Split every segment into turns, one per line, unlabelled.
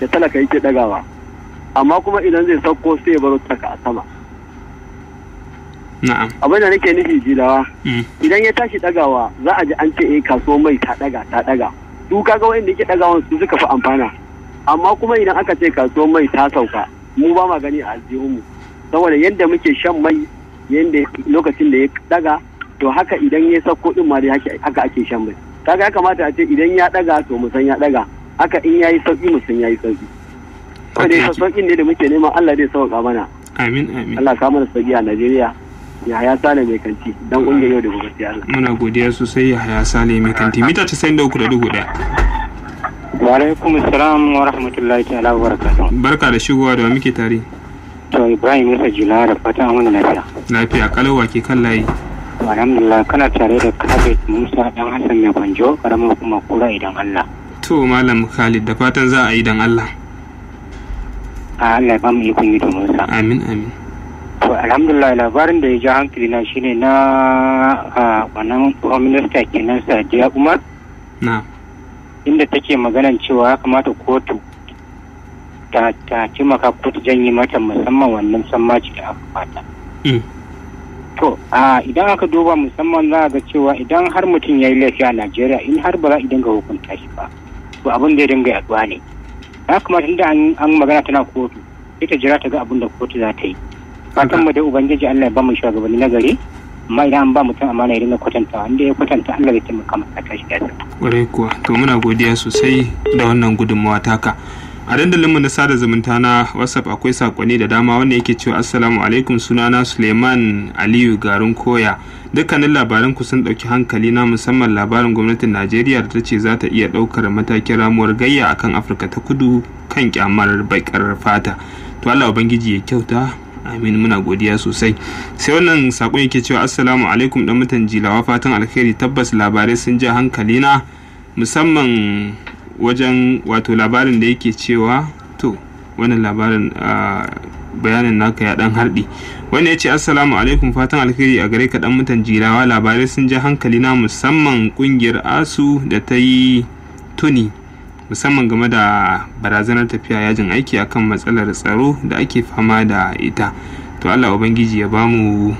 da talaka yake ɗagawa, amma kuma idan zai sauko sai ya baro talaka a sama.
Na'am.
Abin da nake nufi jilawa, idan ya tashi ɗagawa za a ji an ce kasuwar mai ta ɗaga. Su kaga wa'inda yake ɗagawan su suka fi amfana. Amma kuma idan aka ce kasuwar mai ta sauka, mu ba ma gani a aljihunmu. Saboda yadda muke shan mai yadda lokacin da ya ɗaga, to haka idan ya sauko ɗin ma dai haka ake shan mai. Kaga ya kamata a ce idan ya ɗaga to mu san ya ɗaga. Haka in yayi sauki mu san yayi sauki. Saboda ya sauƙin ne da muke neman Allah zai sauƙa mana.
Amin.
Allah ka mana sauƙi a Najeriya. Yahaya Sale mai kanti dan ƙungiyar yau da gobe sai Allah.
Muna godiya sosai Yahaya Sale mai kanti mita 93.1.
Wa alaikum assalam wa rahmatullahi ta'ala wa barakatuh.
Barka da shigowa da muke tare.
To Ibrahim Musa Jula da fatan wani lafiya.
Lafiya kalawa ke kan layi.
Alhamdulillah kana tare da Khalid Musa dan Hassan mai Banjo karamar kuma kura idan Allah.
To Malam Khalid da fatan za a yi dan Allah.
Allah ya ba mu ikon yi domin sa.
Amin.
To alhamdulillah labarin da ya ja hankali na shine na wannan minista kenan Sadiya Umar.
Na.
Inda take maganan cewa ya kamata kotu ta taimaka kotu janye mata musamman wannan sammaci da aka fata. To idan aka duba musamman za a ga cewa idan har mutum ya yi laifi a Najeriya in har ba za a dinga hukunta shi ba, to abin da ya dinga yaduwa ne. Ya kamata inda an magana tana kotu sai ta jira ta ga abin da kotu za ta yi. Fatan mu da ubangiji Allah ya ba mu shugabanni na gari, amma idan an ba mutum amana ya dinga kwatanta, wanda ya kwatanta Allah zai taimaka masa tashi da sa.
Kwarai kuwa, to muna godiya sosai da wannan gudunmawa taka. A dandalinmu na sada zumunta na WhatsApp akwai sakonni da dama wanda yake cewa Assalamu alaikum, sunana Suleiman Aliyu garin Koya. Dukkanin labaran ku sun dauki hankali na, musamman labarin gwamnatin Najeriya da ta ce za ta iya daukar matakin ramuwar gayya akan Afirka ta Kudu kan kyamar baƙar fata. To Allah ubangiji ya kyauta. Amin, muna godiya sosai. Sai wannan sakon yake cewa Assalamu alaikum dan mutan Jilawa, fatan alkhairi. Tabbas labarai sun ja hankali na, musamman wajen wato labarin da yake cewa to wannan labarin bayanin naka ya dan hardi. Wanda ya ce Assalamu alaikum, fatan alkhairi a gare ka dan mutan Jilawa. Labarai sun ja hankali na, musamman kungiyar ASU da ta yi tuni musamman game da barazanar tafiya yajin aiki akan matsalar tsaro da ake fama da ita. To Allah ubangiji ya bamu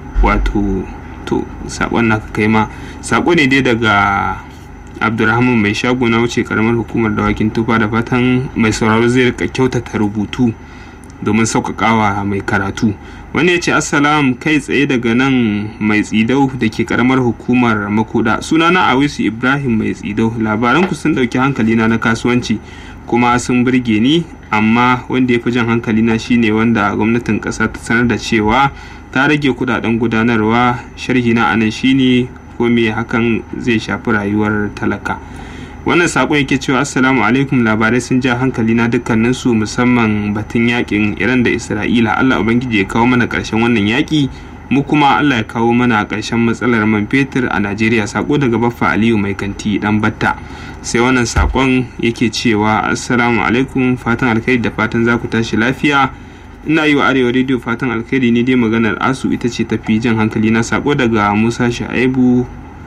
wato to sakon naka kai ma sako ne dai daga Abdulrahman mai shago na wuce karamar hukumar dawakin tufa, da fatan mai sauraro zai rika kyautata rubutu domin sauƙaƙawa mai karatu. Wani ya ce Assalam, kai tsaye daga nan mai tsidau da ke karamar hukumar Makuda. Sunana Awisu Ibrahim mai tsidau. Labaranku sun ɗauki hankalina na kasuwanci kuma sun burge ni, amma wanda ya fi jan hankalina shine wanda gwamnatin ƙasa ta sanar da cewa ta rage kudaden gudanarwa. Sharhi na anan shine ko me hakan zai shafi rayuwar talaka. Wannan sakon yake cewa Assalamu alaikum, labarai sun ja hankali na dukkanin su, musamman batun yakin Iran da Isra'ila. Allah ubangiji ya kawo mana karshen wannan yaki, mu kuma Allah ya kawo mana karshen matsalar man fetur a Najeriya. Sako daga Baffa Aliyu mai kanti dan Batta. Sai wannan sakon yake cewa Assalamu alaikum, fatan alkhairi da fatan za ku tashi lafiya. Ina yi wa Arewa Radio fatan alkhairi ne dai, maganar ASU ita ce tafi jan hankali na. Sako daga Musa Shaibu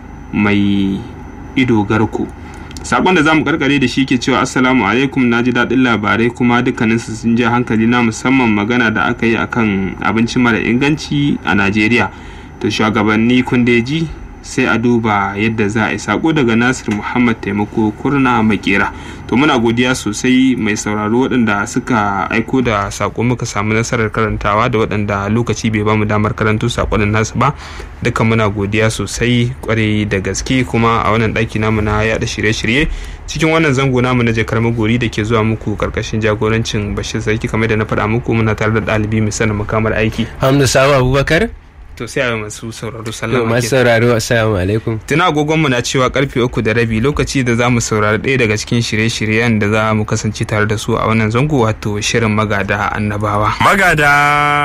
mai ido garko. Sakon da zamu karkare da shi ke cewa Assalamu alaikum, naji daɗin labarai kuma dukkaninsu sun ja hankali na, musamman magana da aka yi akan abinci mara inganci a Najeriya. To shugabanni kun ji, sai a duba yadda za a yi. Sako daga Nasir Muhammad Taimako Kurna Makera. To muna godiya sosai mai sauraro waɗanda suka aiko da sako, muka samu nasarar karantawa, da waɗanda lokaci bai bamu damar karanto sakonin nasu ba. Duka muna godiya sosai kwarai da gaske. Kuma a wannan ɗaki namu na yaɗa shirye-shirye cikin wannan zango namu na Jakar Magori da ke zuwa muku karkashin jagorancin Bashir Sarki, kamar da na faɗa muku muna tare da ɗalibi mai sanin makamar aiki
Hamdu Sabu Abubakar.
To sai a masu sauraro sallama.
Masu sauraro assalamu alaikum.
Tuna agogonmu na cewa karfe 3:30 lokaci da za mu saurari ɗaya daga cikin shirye-shiryen da za mu kasance tare da su a wannan zango, wato shirin magada annabawa. Magada